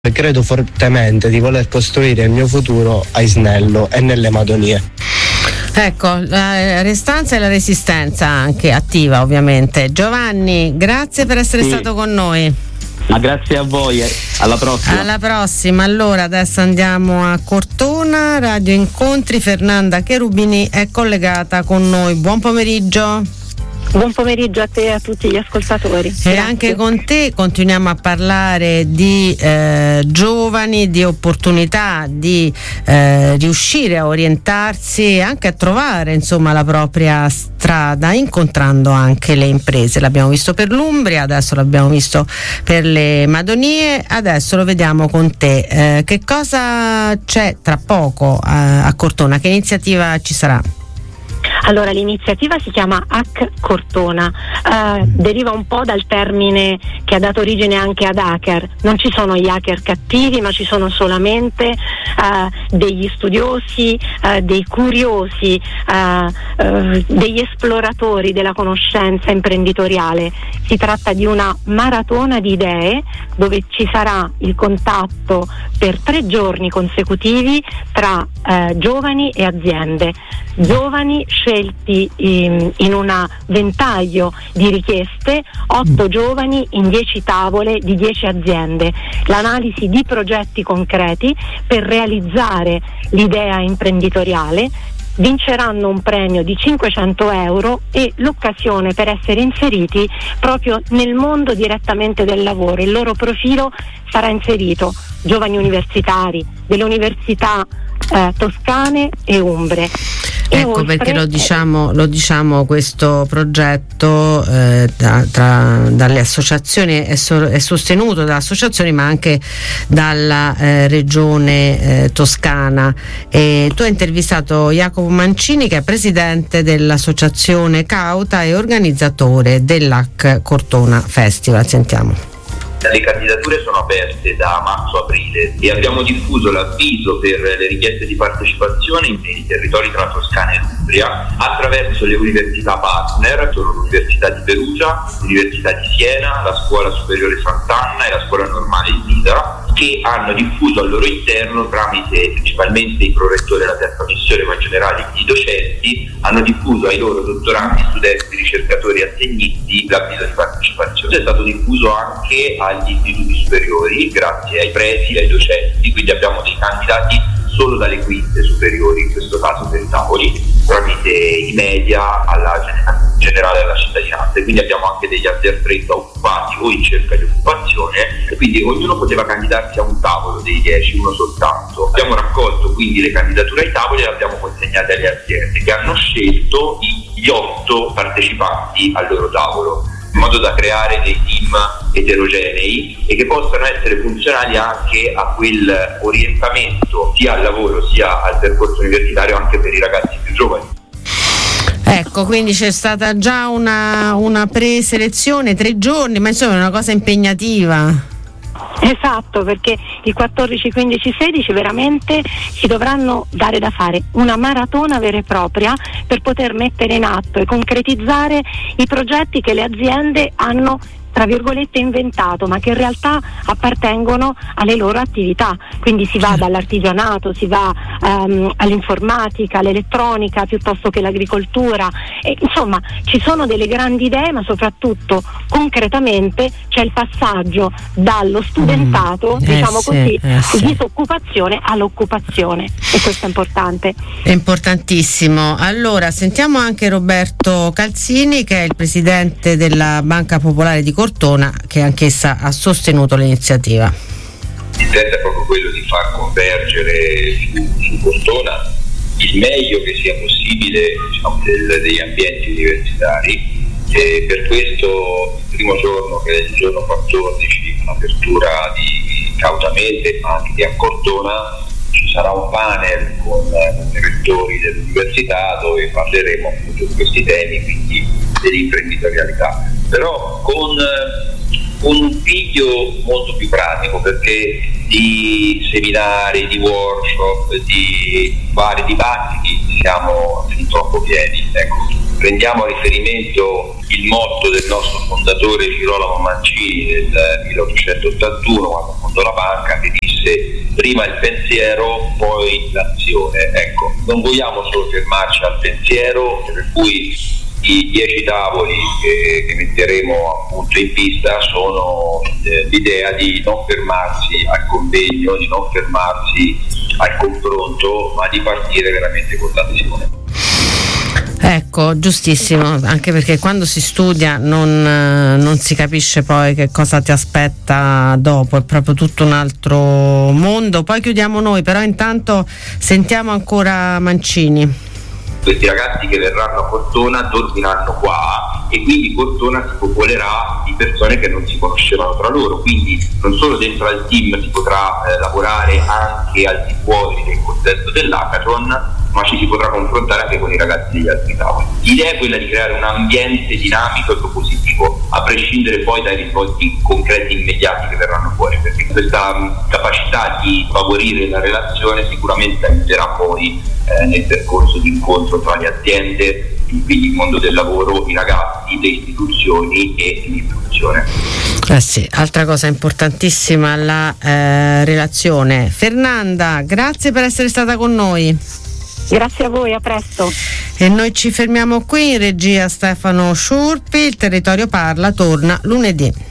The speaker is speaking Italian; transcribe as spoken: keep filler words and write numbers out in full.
Credo fortemente di voler costruire il mio futuro a Isnello e nelle Madonie. Ecco, la restanza e la resistenza anche attiva, ovviamente. Giovanni, grazie per essere sì. stato con noi. Ma grazie a voi, alla prossima. Alla prossima. Allora adesso andiamo a Cortona, Radio Incontri. Fernanda Cherubini è collegata con noi. Buon pomeriggio. Buon pomeriggio a te e a tutti gli ascoltatori. E Grazie. Anche con te continuiamo a parlare di eh, giovani, di opportunità di eh, riuscire a orientarsi e anche a trovare insomma la propria strada, incontrando anche le imprese. L'abbiamo visto per l'Umbria, adesso l'abbiamo visto per le Madonie, adesso lo vediamo con te. Eh, che cosa c'è tra poco a, a Cortona? Che iniziativa ci sarà? Allora, l'iniziativa si chiama H A C Cortona, uh, deriva un po' dal termine che ha dato origine anche ad hacker. Non ci sono gli hacker cattivi, ma ci sono solamente uh, degli studiosi, uh, dei curiosi, uh, uh, degli esploratori della conoscenza imprenditoriale. Si tratta di una maratona di idee dove ci sarà il contatto per tre giorni consecutivi tra uh, giovani e aziende. Giovani scelti in, in un ventaglio di richieste, otto giovani in dieci tavole di dieci aziende, l'analisi di progetti concreti per realizzare l'idea imprenditoriale. Vinceranno un premio di cinquecento euro e l'occasione per essere inseriti proprio nel mondo direttamente del lavoro. Il loro profilo sarà inserito giovani universitari delle università eh, toscane e umbre. Ecco oltre... perché lo diciamo, lo diciamo questo progetto eh, da, tra, dalle associazioni è, so, è sostenuto da associazioni ma anche dalla eh, regione eh, toscana. E tu hai intervistato Jacopo Mancini, che è presidente dell'associazione Cauta e organizzatore dell'H A C Cortona Festival. Sentiamo. Le candidature sono aperte da marzo-aprile e abbiamo diffuso l'avviso per le richieste di partecipazione nei territori tra Toscana e Umbria attraverso le università partner, sono l'Università di Perugia, l'Università di Siena, la Scuola Superiore Sant'Anna e la Scuola Normale di Nidra, che hanno diffuso al loro interno, tramite principalmente i prorettori della terza missione, ma in generale i docenti, hanno diffuso ai loro dottorandi, studenti, ricercatori e assegnisti l'avviso di partecipazione. È stato diffuso anche agli istituti superiori grazie ai presidi e ai docenti, quindi abbiamo dei candidati solo dalle quinte superiori, in questo caso per i tavoli, tramite i media alla generale alla cittadinanza, e quindi abbiamo anche degli under trenta occupati o in cerca di occupazione, e quindi ognuno poteva candidarsi a un tavolo dei dieci, uno soltanto. Abbiamo raccolto quindi le candidature ai tavoli e le abbiamo consegnate alle aziende, che hanno scelto gli otto partecipanti al loro tavolo, in modo da creare dei team eterogenei e che possano essere funzionali anche a quel orientamento sia al lavoro sia al percorso universitario anche per i ragazzi più giovani. Ecco, quindi c'è stata già una, una preselezione, tre giorni, ma insomma è una cosa impegnativa. Esatto, perché il quattordici, quindici, sedici veramente si dovranno dare da fare una maratona vera e propria per poter mettere in atto e concretizzare i progetti che le aziende hanno tra virgolette inventato, ma che in realtà appartengono alle loro attività. Quindi si va dall'artigianato, si va um, all'informatica, all'elettronica, piuttosto che l'agricoltura, e, insomma ci sono delle grandi idee, ma soprattutto concretamente c'è il passaggio dallo studentato, mm, diciamo eh così, sì, eh sì. disoccupazione all'occupazione, e questo è importante. È importantissimo. Allora sentiamo anche Roberto Calzini, che è il presidente della Banca Popolare di Cortona, che anch'essa ha sostenuto l'iniziativa. L'intento è proprio quello di far convergere su, su Cortona il meglio che sia possibile, diciamo, del, degli ambienti universitari, e per questo il primo giorno, che è il giorno quattordici, un'apertura di Cautamente ma anche di Cortona, ci sarà un panel con i rettori dell'università dove parleremo appunto di questi temi, quindi dell'imprenditorialità, però con con un piglio molto più pratico, perché di seminari, di workshop, di vari dibattiti siamo fin troppo pieni. Ecco, prendiamo a riferimento il motto del nostro fondatore Girolamo Mancini del milleottocentottantuno, quando fondò la banca, che disse: prima il pensiero, poi l'azione. Ecco, non vogliamo solo fermarci al pensiero, per cui i dieci tavoli che, che metteremo appunto in pista sono eh, l'idea di non fermarsi al convegno, di non fermarsi al confronto, ma di partire veramente con l'azione. Ecco, giustissimo, anche perché quando si studia non, non si capisce poi che cosa ti aspetta dopo, è proprio tutto un altro mondo. Poi chiudiamo noi, però intanto sentiamo ancora Mancini. Questi ragazzi che verranno a Cortona dormiranno qua e quindi Cortona si popolerà di persone che non si conoscevano tra loro, quindi non solo dentro al team si potrà eh, lavorare anche al di fuori del contesto dell'hackathon, ma ci si potrà confrontare anche con i ragazzi degli altri tavoli. L'idea è quella di creare un ambiente dinamico e propositivo, a prescindere poi dai risvolti concreti immediati che verranno fuori, perché questa um, capacità di favorire la relazione sicuramente aiuterà poi eh, nel percorso di incontro tra le aziende, quindi il mondo del lavoro, i ragazzi, le istituzioni e l'istruzione. Eh sì, altra cosa importantissima, la eh, relazione. Fernanda, grazie per essere stata con noi. Grazie a voi, a presto. E noi ci fermiamo qui, in regia Stefano Sciurpi. Il Territorio Parla torna lunedì.